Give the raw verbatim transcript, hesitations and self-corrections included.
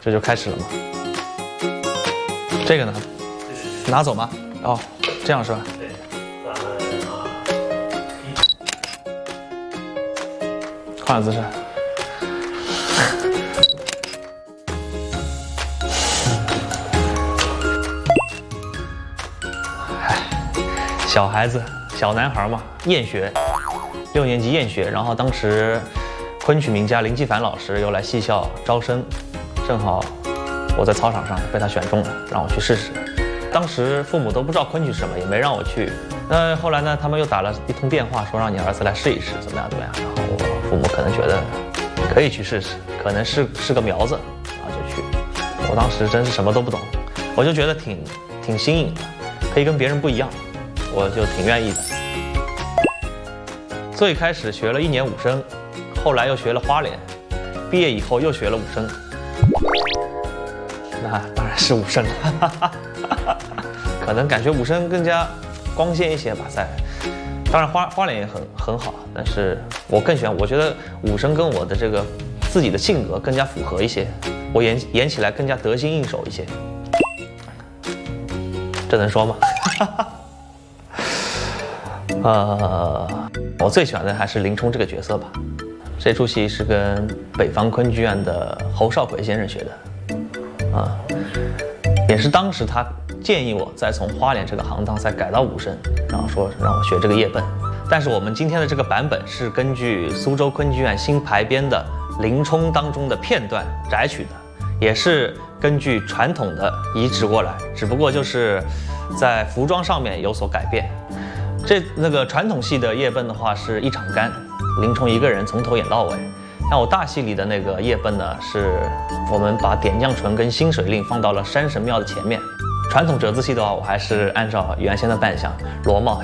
这就开始了嘛。这个呢，拿走吗？哦，这样是吧？ 对，咱们啊， 换个姿势。唉，小孩子，小男孩嘛，厌学，六年级厌学，然后当时昆曲名家林奇凡老师又来戏校招生，正好我在操场上被他选中了，让我去试试。当时父母都不知道昆曲是什么，也没让我去。那后来呢，他们又打了一通电话，说让你儿子来试一试，怎么样怎么样。然后我父母可能觉得可以去试试，可能是是个苗子，然后就去。我当时真是什么都不懂，我就觉得挺挺新颖的，可以跟别人不一样，我就挺愿意的。最开始学了一年武生，后来又学了花脸，毕业以后又学了武生。那当然是武生了，可能感觉武生更加光鲜一些吧。在，当然花花脸也很很好，但是我更喜欢，我觉得武生跟我的这个自己的性格更加符合一些，我演演起来更加得心应手一些。这能说吗？呃，我最喜欢的还是林冲这个角色吧。这出戏是跟北方昆剧院的侯少奎先生学的，啊，也是当时他建议我再从花脸这个行当再改到武生，然后说让我学这个叶笨。但是我们今天的这个版本是根据苏州昆剧院新排编的林冲当中的片段摘取的，也是根据传统的移植过来，只不过就是在服装上面有所改变。这那个传统戏的叶笨的话是一场干，林冲一个人从头演到尾。像我大戏里的那个叶笨呢，是我们把点将唇跟新水令放到了山神庙的前面。传统折子戏的话，我还是按照原先的扮相，罗帽。